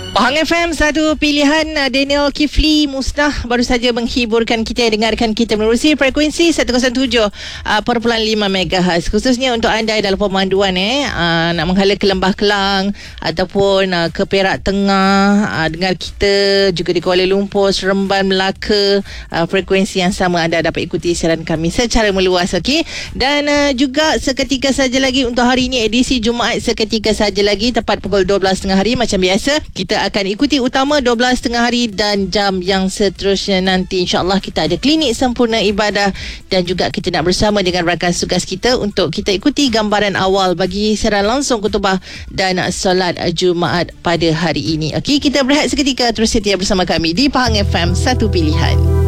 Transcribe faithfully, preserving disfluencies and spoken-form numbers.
Pahang F M, satu pilihan. Daniel Kifli Musnah baru saja menghiburkan kita, dengarkan kita menerusi frekuensi seratus tujuh perpuluhan lima megahertz. Khususnya untuk anda dalam pemanduan eh aa, nak menghala ke Lembah Kelang ataupun aa, ke Perak Tengah, aa, dengar kita juga di Kuala Lumpur, Seremban, Melaka, aa, frekuensi yang sama anda dapat ikuti siaran kami secara meluas, okey. Dan aa, juga seketika saja lagi untuk hari ini, edisi Jumaat seketika saja lagi, tepat pukul dua belas tiga puluh hari macam biasa. Kita akan ikuti utama dua belas tiga puluh hari, dan jam yang seterusnya nanti insya-Allah kita ada klinik sempurna ibadah, dan juga kita nak bersama dengan rakan tugas kita untuk kita ikuti gambaran awal bagi siaran langsung khutbah dan solat Jumaat pada hari ini. Okey, kita berehat seketika, terus setia bersama kami di Pahang F M, satu pilihan.